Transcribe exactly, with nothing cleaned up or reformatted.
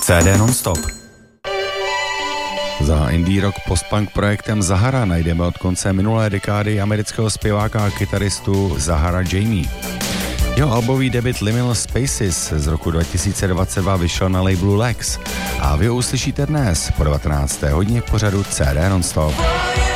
C D non-stop. Za indie rock postpunk projektem Zahara najdeme od konce minulé dekády amerického zpěváka a kytaristu Zahara Jamie. Jeho albový debut Liminal Spaces z roku dva tisíce dvacet dva vyšel na labelu Lex a vy ho uslyšíte dnes po devatenácté hodině v pořadu C D non-stop.